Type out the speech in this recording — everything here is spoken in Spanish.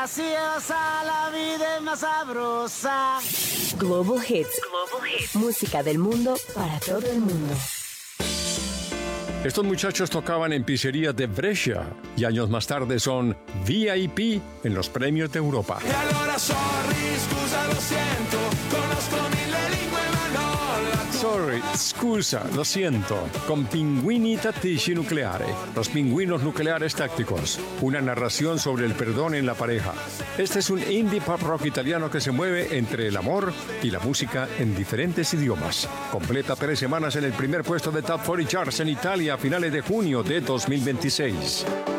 graciosa, la vida es más sabrosa. Global Hits. Música del mundo para todo el mundo. Estos muchachos tocaban en pizzerías de Brescia y años más tarde son VIP en los premios de Europa. E allora sorry, scusa, lo siento, conosco mille lingue ma non la tua. Sorry, scusa, lo siento, con Pinguini Tattici Nucleare, los pingüinos nucleares tácticos, una narración sobre el perdón en la pareja. Este es un indie pop rock italiano que se mueve entre el amor y la música en diferentes idiomas. Completa 3 semanas en el primer puesto de Top 40 Charts en Italia a finales de junio de 2026.